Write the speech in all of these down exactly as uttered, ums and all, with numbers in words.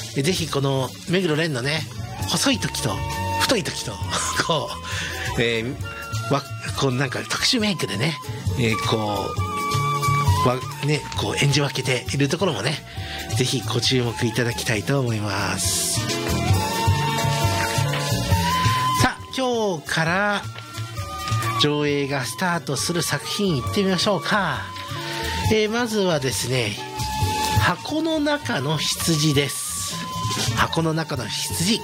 ぜひこの目黒蓮のね、細い時と太い時とこう、えー、わこうなんか特殊メイクでね、えー、こうわねこう演じ分けているところもね、ぜひご注目いただきたいと思います。さあ、今日から上映がスタートする作品いってみましょうか。えー、まずはですね、箱の中の羊です。箱の中の羊、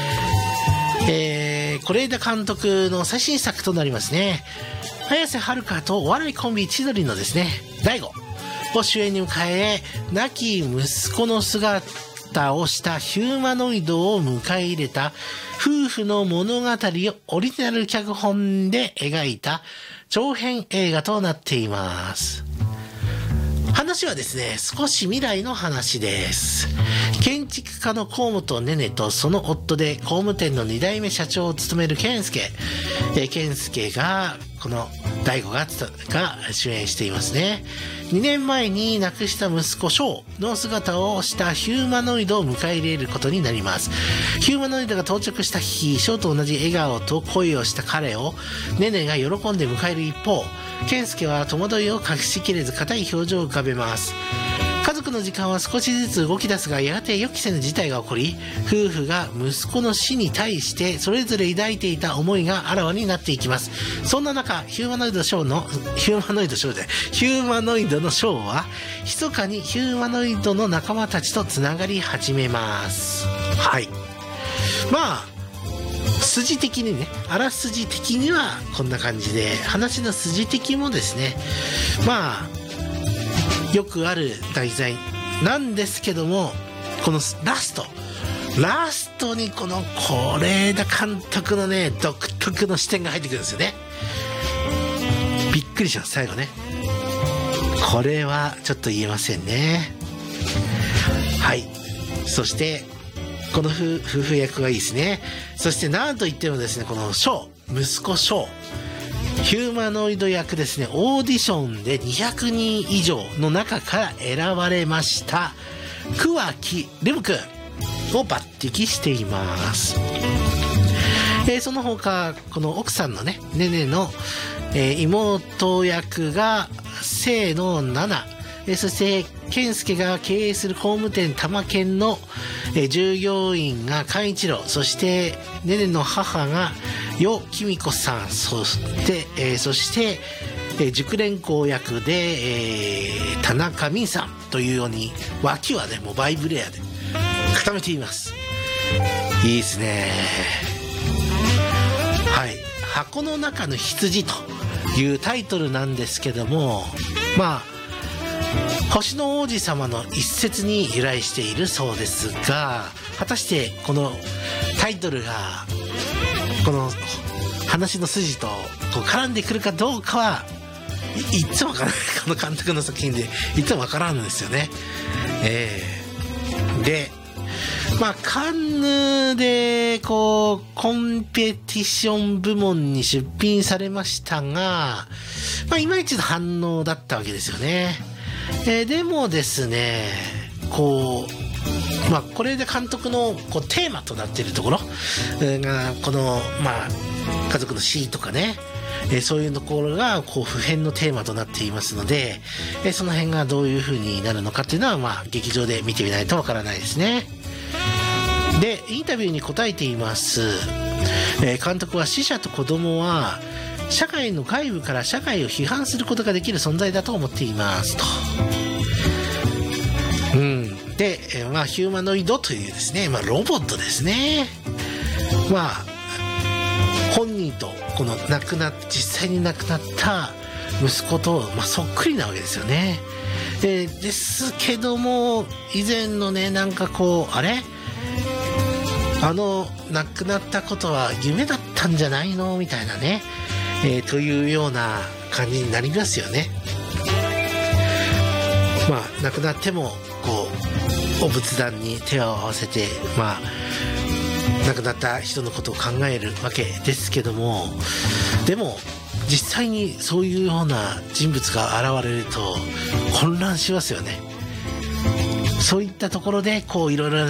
えー、是枝監督の最新作となりますね。綾瀬はるかとお笑いコンビ千鳥のですね、大悟を主演に迎え、亡き息子の姿をしたヒューマノイドを迎え入れた夫婦の物語をオリジナル脚本で描いた長編映画となっています。話はですね、少し未来の話です。建築家の河本ねねとその夫で工務店のに代目社長を務める健介。えー、健介が、この大悟が、が主演していますね。にねんまえに亡くした息子翔の姿をしたヒューマノイドを迎え入れることになります。ヒューマノイドが到着した日、翔と同じ笑顔と恋をした彼をねねが喜んで迎える一方、健介は戸惑いを隠しきれず硬い表情を浮かべます。家族の時間は少しずつ動き出すが、やがて予期せぬ事態が起こり、夫婦が息子の死に対してそれぞれ抱いていた思いがあらわになっていきます。そんな中、ヒューマノイドショーのヒューマノイドショーでヒューマノイドのショーは密かにヒューマノイドの仲間たちとつながり始めます。はい、まあ筋的にね、あらすじ的にはこんな感じで、話の筋的もですね、まあよくある題材なんですけども、このラストラストにこの是枝監督のね、独特の視点が入ってくるんですよね。びっくりします、最後ね。これはちょっと言えませんね。はい、そしてこの夫婦役がいいですね。そしてなんといってもですね、この翔、息子翔、ヒューマノイド役ですね、オーディションでにひゃくにん以上の中から選ばれました桑木レム君を抜擢しています。えー、その他この奥さんのね、ねねの、えー、妹役が清野奈々、えー、そして健介が経営する工務店玉健の、えー、従業員が寛一郎、そしてねねの母が与きみ子さん、そして、えー、そして、えー、熟練工役で、えー、田中泯さんというように、脇はねもうバイブレアで固めています。いいですね。はい、箱の中の羊というタイトルなんですけども、まあ星の王子様の一節に由来しているそうですが、果たしてこのタイトルがこの話の筋とこう絡んでくるかどうかは い, いつもわからない。この監督の作品でいつもわからんんですよね。えー、でまあカンヌでこうコンペティション部門に出品されましたが、まあいまいちの反応だったわけですよね。えー、でもですね、こうまあ是枝監督のこうテーマとなっているところが、このまあ家族の死とかね、えー、そういうところがこう普遍のテーマとなっていますので、えー、その辺がどういう風になるのかっていうのは、まあ劇場で見てみないとわからないですね。でインタビューに答えています、えー、監督は死者と子供は社会の外部から社会を批判することができる存在だと思っていますと。うん、で、えー、まあヒューマノイドというですね、まあロボットですね。まあ本人とこの亡くなっ実際に亡くなった息子と、まあ、そっくりなわけですよね。でですけども、以前のね、なんかこうあれあの亡くなったことは夢だったんじゃないのみたいなね、えー、というような感じになりますよね。まあ亡くなってもこうお仏壇に手を合わせて、まあ亡くなった人のことを考えるわけですけども、でも実際にそういうような人物が現れると混乱しますよね。そういったところでこういろいろな